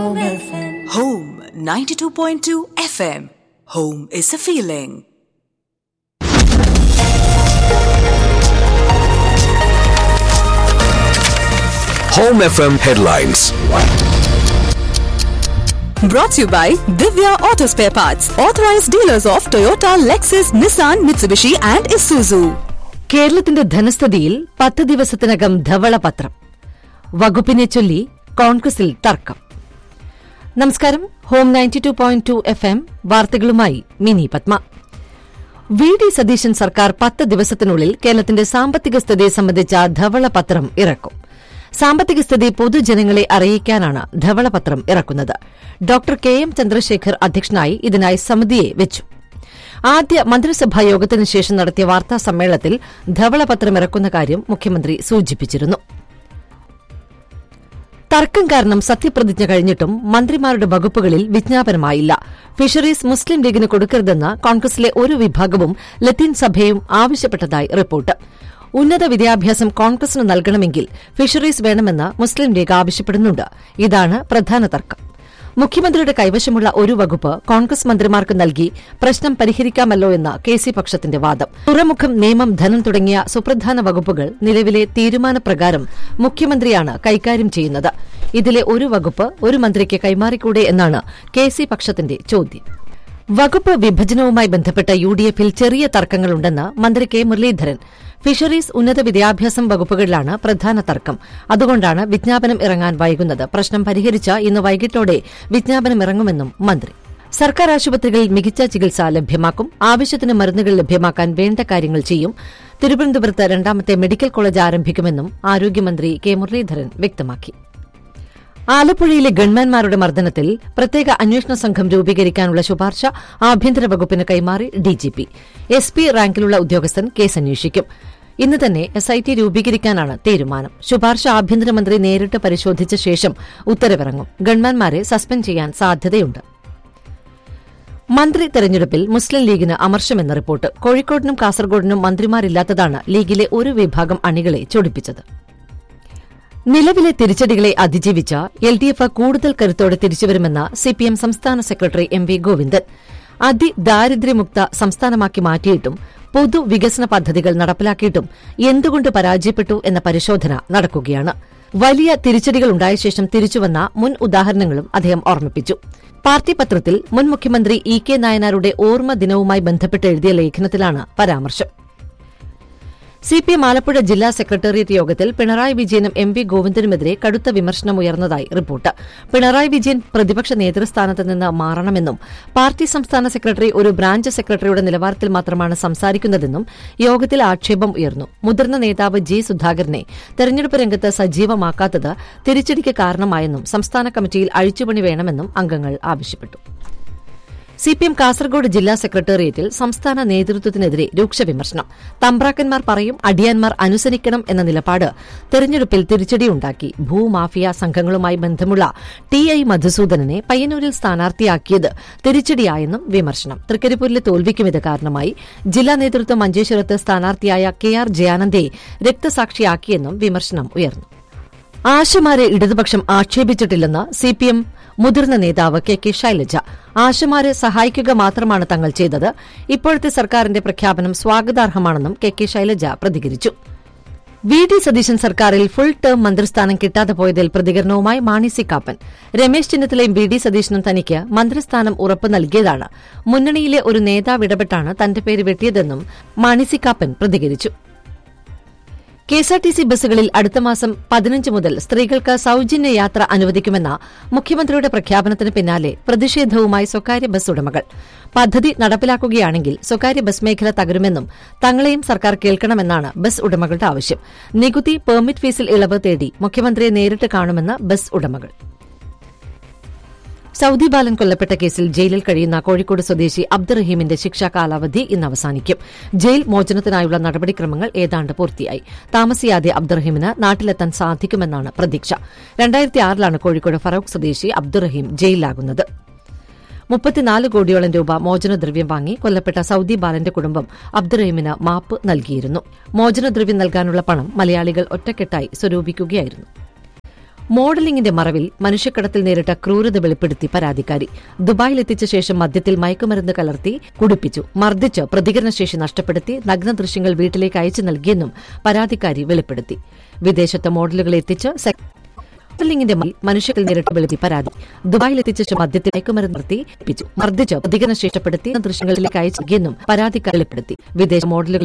Home 92.2 FM. Home is a feeling. Home FM headlines. Brought to you by Divya Auto Spare Parts, authorized dealers of Toyota, Lexus, Nissan, Mitsubishi and Isuzu. കേരളത്തിന്റെ ധനസ്ഥിതിയിൽ 10 ദിവസത്തിനകം ധവളപത്രം. വകുപ്പിനെ ചൊല്ലി കോൺഗ്രസിൽ തർക്കം. നമസ്കാരം. Home 92.2 FM വാർത്തകളുമായി mini Padma. VD. Satheesan സർക്കാർ 10 ദിവസത്തിനുള്ളിൽ കേരളത്തിന്റെ സാമ്പത്തിക സ്ഥിതി സംബന്ധിച്ച ധവളപത്രം ഇറക്കും. സാമ്പത്തിക സ്ഥിതി പൊതുജനങ്ങളെ അറിയിക്കാനാണ് ധവളപത്രം ഇറക്കുന്നത്. Doctor K M. ചന്ദ്രശേഖർ അധ്യക്ഷനായി ഇതിനായി സമിതിയെ വെച്ചു. ആദ്യ മന്ത്രിസഭാ യോഗത്തിനു ശേഷം നടത്തിയ വാർത്താ സമ്മേളനത്തിൽ ധവളപത്രം ഇറക്കുന്ന കാര്യം മുഖ്യമന്ത്രി സൂചിപ്പിച്ചിരുന്നു. തർക്കം കാരണം സത്യപ്രതിജ്ഞ കഴിഞ്ഞിട്ടും മന്ത്രിമാരുടെ വകുപ്പുകളിൽ വിജ്ഞാപനമായില്ല. ഫിഷറീസ് മുസ്ലിം ലീഗിന് കൊടുക്കരുതെന്ന് കോൺഗ്രസിലെ ഒരു വിഭാഗവും ലത്തീൻ സഭയും ആവശ്യപ്പെട്ടതായി റിപ്പോർട്ട്. ഉന്നത വിദ്യാഭ്യാസം കോൺഗ്രസിന് നൽകണമെങ്കിൽ ഫിഷറീസ് വേണമെന്ന് മുസ്ലിം ലീഗ് ആവശ്യപ്പെടുന്നുണ്ട്. ഇതാണ് പ്രധാന തർക്കം. മുഖ്യമന്ത്രിയുടെ കൈവശമുള്ള ഒരു വകുപ്പ് കോൺഗ്രസ് മന്ത്രിമാർക്ക് നൽകി പ്രശ്നം പരിഹരിക്കാമല്ലോ എന്ന കെ.സി. പക്ഷത്തിന്റെ വാദം. തുറമുഖം, നിയമം, ധനം തുടങ്ങിയ സുപ്രധാന വകുപ്പുകൾ നിലവിലെ തീരുമാനപ്രകാരം മുഖ്യമന്ത്രിയാണ് കൈകാര്യം ചെയ്യുന്നത്. ഇതിലെ ഒരു വകുപ്പ് ഒരു മന്ത്രിക്ക് കൈമാറിക്കൂടെ എന്നാണ് കെ.സി. പക്ഷത്തിന്റെ ചോദ്യം. വകുപ്പ് വിഭജനവുമായി ബന്ധപ്പെട്ട യു.ഡി.എഫിൽ ചെറിയ തർക്കങ്ങളുണ്ടെന്ന് മന്ത്രി കെ. മുരളീധരൻ. ഫിഷറീസ്, ഉന്നത വിദ്യാഭ്യാസം വകുപ്പുകളിലാണ് പ്രധാന തർക്കം. അതുകൊണ്ടാണ് വിജ്ഞാപനം ഇറങ്ങാൻ വൈകുന്നത്. പ്രശ്നം പരിഹരിച്ച ഇന്ന് വൈകിട്ടോടെ വിജ്ഞാപനം ഇറങ്ങുമെന്നും മന്ത്രി. സർക്കാർ ആശുപത്രികളിൽ മികച്ച ചികിത്സ ലഭ്യമാക്കും. ആവശ്യത്തിന് മരുന്നുകൾ ലഭ്യമാക്കാൻ വേണ്ട കാര്യങ്ങൾ ചെയ്യും. തിരുവനന്തപുരത്ത് രണ്ടാമത്തെ മെഡിക്കൽ കോളേജ് ആരംഭിക്കുമെന്നും ആരോഗ്യമന്ത്രി കെ. മുരളീധരൻ വ്യക്തമാക്കി. ആലപ്പുഴയിലെ ഗൺമാൻമാരുടെ മർദ്ദനത്തിൽ പ്രത്യേക അന്വേഷണ സംഘം രൂപീകരിക്കാനുള്ള ശുപാർശ ആഭ്യന്തര വകുപ്പിന് കൈമാറി ഡിജിപി. എസ്.പി. റാങ്കിലുള്ള ഉദ്യോഗസ്ഥൻ കേസ് അന്വേഷിക്കും. ഇന്ന് തന്നെ എസ്ഐടി രൂപീകരിക്കാനാണ് തീരുമാനം. ശുപാർശ ആഭ്യന്തരമന്ത്രി നേരിട്ട് പരിശോധിച്ച ശേഷം ഉത്തരവിറങ്ങും. ഗൺമാൻമാരെ സസ്പെൻഡ് ചെയ്യാൻ സാധ്യതയുണ്ട്. മന്ത്രി തെരഞ്ഞെടുപ്പിൽ മുസ്ലിം ലീഗിന് അമർഷമെന്ന റിപ്പോർട്ട്. കോഴിക്കോടിനും കാസർഗോഡിനും മന്ത്രിമാരില്ലാത്തതാണ് ലീഗിലെ ഒരു വിഭാഗം അണികളെ ചൊടിപ്പിച്ചത്. നിലവിലെ തിരിച്ചടികളെ അതിജീവിച്ച എൽ.ഡി.എഫ് കൂടുതൽ കരുത്തോടെ തിരിച്ചുവരുമെന്ന് സിപിഎം സംസ്ഥാന സെക്രട്ടറി എം.വി. ഗോവിന്ദൻ. അതിദാരിദ്ര്യമുക്ത സംസ്ഥാനമാക്കി മാറ്റിയിട്ടും പൊതുവികസന പദ്ധതികൾ നടപ്പിലാക്കിയിട്ടും എന്തുകൊണ്ട് പരാജയപ്പെട്ടു എന്ന പരിശോധന നടക്കുകയാണ്. വലിയ തിരിച്ചടികളുണ്ടായ ശേഷം തിരിച്ചുവന്ന മുൻ ഉദാഹരണങ്ങളും അദ്ദേഹം ഓർമ്മിപ്പിച്ചു. പാർട്ടി പത്രത്തിൽ മുൻ മുഖ്യമന്ത്രി ഇ.കെ. നായനാരുടെ ഓർമ്മ ദിനവുമായി ബന്ധപ്പെട്ട് എഴുതിയ ലേഖനത്തിലാണ് പരാമർശം. സിപിഎം ആലപ്പുഴ ജില്ലാ സെക്രട്ടേറിയറ്റ് യോഗത്തിൽ പിണറായി വിജയനും എം.വി. ഗോവിന്ദനുമെതിരെ കടുത്ത വിമർശനമുയർന്നതായി റിപ്പോർട്ട്. പിണറായി വിജയൻ പ്രതിപക്ഷ നേതൃസ്ഥാനത്ത് നിന്ന് മാറണമെന്നും പാർട്ടി സംസ്ഥാന സെക്രട്ടറി ഒരു ബ്രാഞ്ച് സെക്രട്ടറിയുടെ നിലവാരത്തിൽ മാത്രമാണ് സംസാരിക്കുന്നതെന്നും യോഗത്തിൽ ആക്ഷേപം ഉയർന്നു. മുതിർന്ന നേതാവ് ജി. സുധാകരനെ തെരഞ്ഞെടുപ്പ് രംഗത്ത് സജീവമാക്കാത്തത് തിരിച്ചടിക്ക് കാരണമായെന്നും സംസ്ഥാന കമ്മിറ്റിയിൽ അഴിച്ചുപണി വേണമെന്നും അംഗങ്ങൾ ആവശ്യപ്പെട്ടു. സിപിഎം കാസർഗോഡ് ജില്ലാ സെക്രട്ടേറിയറ്റിൽ സംസ്ഥാന നേതൃത്വത്തിനെതിരെ രൂക്ഷ വിമർശനം. തമ്പ്രാക്കന്മാർ പറയും, അടിയാന്മാർ അനുസരിക്കണം എന്ന നിലപാട് തെരഞ്ഞെടുപ്പിൽ തിരിച്ചടിയുണ്ടാക്കി. ഭൂമാഫിയ സംഘങ്ങളുമായി ബന്ധമുള്ള ടി.ഐ. മധുസൂദനനെ പയ്യന്നൂരിൽ സ്ഥാനാർത്ഥിയാക്കിയത് തിരിച്ചടിയായെന്നും വിമർശനം. തൃക്കരിപ്പൂരിലെ തോൽവിക്കും ഇത് കാരണമായി. ജില്ലാ നേതൃത്വം മഞ്ചേശ്വരത്ത് സ്ഥാനാർത്ഥിയായ കെ.ആർ. ജയാനന്ദയെ രക്തസാക്ഷിയാക്കിയെന്നും വിമർശനം ഉയർന്നു. ആശമാരെ ഇടതുപക്ഷം ആക്ഷേപിച്ചിട്ടില്ലെന്ന് സിപിഎം മുതിർന്ന നേതാവ് കെ. ശൈലജ. ആശമാരെ സഹായിക്കുക മാത്രമാണ് തങ്ങൾ ചെയ്തത്. ഇപ്പോഴത്തെ സർക്കാരിന്റെ പ്രഖ്യാപനം സ്വാഗതാർഹമാണെന്നും കെ. ശൈലജ പ്രതികരിച്ചു. വി.ഡി. സതീശൻ സർക്കാരിൽ ഫുൾ ടേം മന്ത്രിസ്ഥാനം കിട്ടാതെ പോയതിൽ പ്രതികരണവുമായി മാണി സി കാപ്പൻ. രമേശ് ചെന്നിത്തലയും വി.ഡി. സതീശനും തനിക്ക് മന്ത്രിസ്ഥാനം ഉറപ്പ് നൽകിയതാണ്. മുന്നണിയിലെ ഒരു നേതാവ് ഇടപെട്ടാണ് തന്റെ പേര് വെട്ടിയതെന്നും മാണി സി കാപ്പൻ പ്രതികരിച്ചു. കെഎസ്ആർടിസി ബസ്സുകളിൽ അടുത്ത മാസം 15 മുതൽ സ്ത്രീകൾക്ക് സൌജന്യ യാത്ര അനുവദിക്കുമെന്ന മുഖ്യമന്ത്രിയുടെ പ്രഖ്യാപനത്തിന് പിന്നാലെ പ്രതിഷേധവുമായി സ്വകാര്യ ബസ് ഉടമകൾ. പദ്ധതി നടപ്പിലാക്കുകയാണെങ്കിൽ സ്വകാര്യ ബസ് മേഖല തകരുമെന്നും തങ്ങളെയും സർക്കാർ കേൾക്കണമെന്നാണ് ബസ് ഉടമകളുടെ ആവശ്യം. നികുതി, പെർമിറ്റ് ഫീസിൽ ഇളവ് തേടി മുഖ്യമന്ത്രിയെ നേരിട്ട് കാണുമെന്ന് ബസ് ഉടമകൾ. സൌദി ബാലൻ കൊല്ലപ്പെട്ട കേസിൽ ജയിലിൽ കഴിയുന്ന കോഴിക്കോട് സ്വദേശി അബ്ദുറഹീമിന്റെ ശിക്ഷാ കാലാവധി ഇന്ന് അവസാനിക്കും. ജയിൽ മോചനത്തിനായുള്ള നടപടിക്രമങ്ങൾ ഏതാണ്ട് പൂർത്തിയായി. താമസിയാതെ അബ്ദുറഹീമിന് നാട്ടിലെത്താൻ സാധിക്കുമെന്നാണ് പ്രതീക്ഷ. 2006 കോഴിക്കോട് ഫറൂഖ് സ്വദേശി അബ്ദുറഹീം ജയിലിലാകുന്നത്. 34 കോടിയോളം രൂപ മോചനദ്രവ്യം വാങ്ങി കൊല്ലപ്പെട്ട സൌദി ബാലന്റെ കുടുംബം അബ്ദുറഹീമിന് മാപ്പ് നൽകിയിരുന്നു. മോചനദ്രവ്യം നൽകാനുള്ള പണം മലയാളികൾ ഒറ്റക്കെട്ടായി സ്വരൂപിക്കുകയായിരുന്നു. മോഡലിംഗിന്റെ മറവിൽ മനുഷ്യക്കടത്തിൽ നേരിട്ട ക്രൂരത വെളിപ്പെടുത്തി പരാതിക്കാരി. ദുബായിലെത്തിച്ച ശേഷം മദ്യത്തിൽ മയക്കുമരുന്ന് കലർത്തി കുടിപ്പിച്ചു, മർദ്ദിച്ച് പ്രതികരണശേഷി നഷ്ടപ്പെടുത്തി നഗ്ന ദൃശ്യങ്ങൾ വീട്ടിലേക്ക് അയച്ചു നൽകിയെന്നും പരാതിക്കാരി വെളിപ്പെടുത്തി. വിദേശത്ത് മോഡലുകളെ എത്തിച്ച് മോഡലിംഗിന്റെ മനുഷ്യത്തിൽ നേരിട്ട് വെളുത്തി പരാതി. ദുബായിലെത്തിച്ച മദ്യത്തിൽ മയക്കുമരുന്ന് നിർത്തിപ്പിച്ചു, മർദ്ദിച്ച് പ്രതികരണശേഷപ്പെടുത്തി ദൃശ്യങ്ങളിലേക്ക് അയച്ചു നൽകിയെന്നും പരാതിക്കാരി വെളിപ്പെടുത്തി. വിദേശ മോഡലുകളെ